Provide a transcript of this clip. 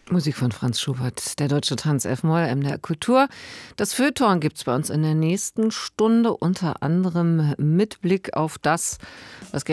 Musik von Franz Schubert, der Deutsche Tanz F-Moll, MDR Kultur. Das Feuilleton gibt's bei uns in der nächsten Stunde, unter anderem mit Blick auf das, was